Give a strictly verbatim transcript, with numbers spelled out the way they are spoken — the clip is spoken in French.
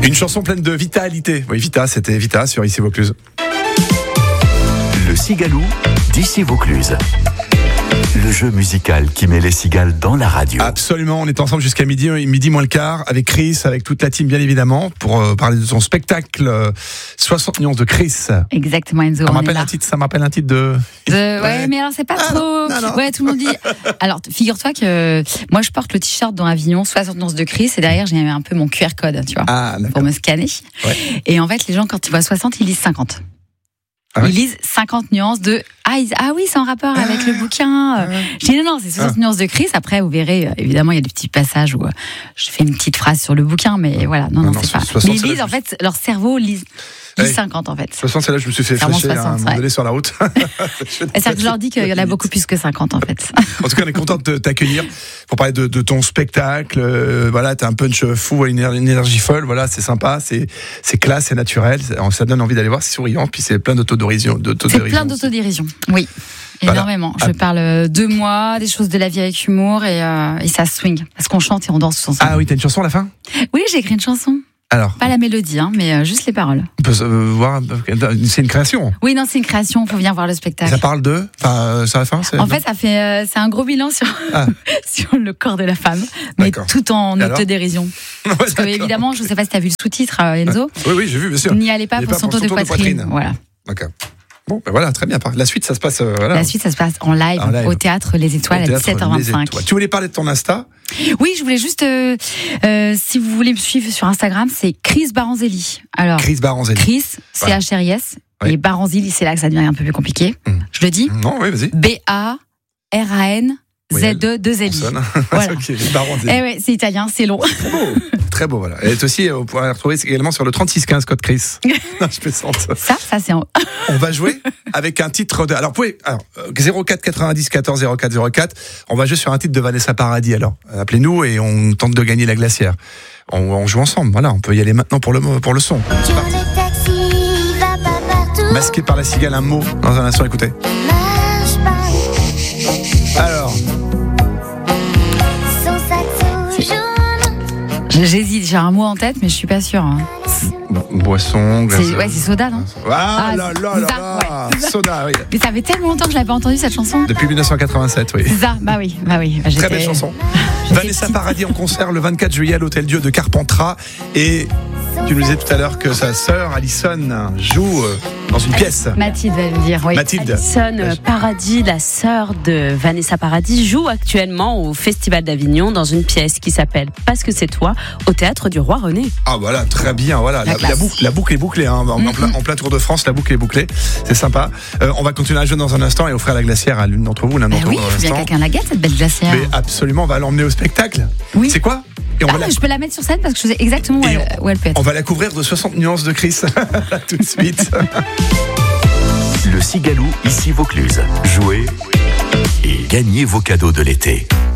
Une chanson pleine de vitalité. Oui, Vita, c'était Vita sur Ici Vaucluse. Le Cigalou d'Ici Vaucluse. Le jeu musical qui met les cigales dans la radio. Absolument, on est ensemble jusqu'à midi, midi moins le quart, avec Chris, avec toute la team bien évidemment, pour euh, parler de son spectacle euh, soixante nuances de Chris. Exactement, Enzo. Ça on m'appelle est là. un titre, ça m'appelle un titre de. De- ouais, Ouais. mais alors c'est pas Ah, trop. non, non. Ouais, tout le monde dit. Alors, figure-toi que moi, je porte le t-shirt dans Avignon, soixante nuances de Chris, et derrière, j'ai mis un peu mon Q R code, tu vois, Ah, d'accord. pour me scanner. Ouais. Et en fait, les gens, quand ils voient soixante, ils lisent cinquante. Ah ouais. Ils lisent cinquante nuances de ah, ils- ah oui, c'est en rapport avec Ah. le bouquin. Ah. Je dis non, non, c'est soixante nuances de Chris. Après, vous verrez, euh, évidemment, il y a des petits passages où euh, je fais une petite phrase sur le bouquin, mais voilà, non, Non, non, non, c'est pas. soixante, Mais ils c'est là, lisent, je en fait, leur cerveau lise, lit Ouais. cinquante, en fait. De toute façon, c'est là que je me suis fait C'est vraiment flécher à un soixante, moment ouais. donné sur la route. C'est-à-dire que je leur dis qu'il y en a beaucoup plus que cinquante, en fait. En tout cas, on est content de t'accueillir pour parler de, de ton spectacle. Euh, voilà, t'as un punch fou, une, éner- une énergie folle. Voilà, c'est sympa, c'est, c'est classe, c'est naturel. Ça ça donne envie d'aller voir, c'est souriant. Puis c'est plein d'autodérision. C'est d'autodérision plein d'autodérision, oui. Voilà. Énormément. Je Ah. parle de moi, des choses de la vie avec humour et, euh, et ça swing. Parce qu'on chante et on danse tous ensemble. Ah oui, t'as une chanson à la fin? Oui, j'ai écrit une chanson. Alors, Pas la mélodie, hein, mais euh, juste les paroles. on peut euh, voir. C'est une création. Oui, non, c'est une création. Faut venir voir le Et spectacle. ça parle de. Enfin, euh, c'est à la fin. C'est, En non fait, ça fait, euh, c'est un gros bilan sur, Ah. sur le corps de la femme, mais D'accord. tout en Et alors autodérision. Ouais, Parce que, d'accord. évidemment, je ne sais pas si tu as vu le sous-titre, euh, Enzo, Oui, oui, j'ai vu, bien sûr. n'y allez pas N'y pour allez son pas tour de pour son tour de poitrine. poitrine. Voilà. D'accord. Bon, ben voilà, très bien. La suite, ça se passe. euh, voilà. La suite, ça se passe en live, En live. au théâtre Les Étoiles Au à théâtre, dix-sept heures Les vingt-cinq. Étoiles. Tu voulais parler de ton Insta? Oui, je voulais juste, euh, euh, si vous voulez me suivre sur Instagram, c'est Chris Baranzelli. Alors, Chris Baranzelli. Chris, C H R I S, Ouais. et Baranzelli, c'est là que ça devient un peu plus compliqué. Mm. Je le dis, Non, oui, vas-y. B A R A N Z E deux L I. Sonne. Voilà. Ok, Baranzelli. Eh ouais, c'est italien, c'est long. Très beau, très beau, voilà. Elle est aussi, euh, vous pourrez la retrouver également sur le trente-six quinze code Chris. Non, je plaisante. Ça, ça c'est en... On va jouer avec un titre de. Alors, vous pouvez. Alors, euh, zéro quatre quatre-vingt-dix quatorze zéro quatre zéro quatre. On va jouer sur un titre de Vanessa Paradis. Alors, appelez-nous et on tente de gagner la glacière. On, on joue ensemble. Voilà, on peut y aller maintenant pour le pour le son. C'est parti. Le taxi va pas partout. Masqué par la cigale, un mot dans un instant. Écoutez. Marche pas. Alors, Son sac tout jaune. J'hésite, j'ai un mot en tête, mais je suis pas sûre. hein. boisson. C'est, glace- ouais, c'est Soda, non? Ah, Ah, là là c'est là ça, là. ouais. Soda, oui. Mais ça fait tellement longtemps que je l'avais pas entendu cette chanson. Depuis mille neuf cent quatre-vingt-sept, oui. C'est ça, bah oui, bah oui. Bah, Très j'étais- belle chanson. j'étais Vanessa petite. Paradis en concert le vingt-quatre juillet à l'Hôtel Dieu de Carpentras. Et tu nous disais tout à l'heure que sa sœur Alison joue euh, dans une pièce. Mathilde va me dire, oui. Mathilde. Alison Paradis, la sœur de Vanessa Paradis, joue actuellement au Festival d'Avignon dans une pièce qui s'appelle Parce que c'est toi, au Théâtre du Roi René. Ah voilà, très bien, voilà. La, La classe. la boucle, la boucle est bouclée, hein. en, en plein, en plein Tour de France, la boucle est bouclée. C'est sympa. Euh, on va continuer à jouer dans un instant et offrir la glacière à l'une d'entre vous, l'un Bah d'entre oui, vous dans il faut bien l'instant. quelqu'un la gâte, cette belle glacière. Mais absolument, on va l'emmener au spectacle. Oui. C'est quoi? Et on Ah, va la... je peux la mettre sur scène parce que je sais exactement où, Et elle, où elle peut être. On va la couvrir de soixante nuances de Chris. À tout de suite. Le Cigalou, ici Vaucluse. Jouez et gagnez vos cadeaux de l'été.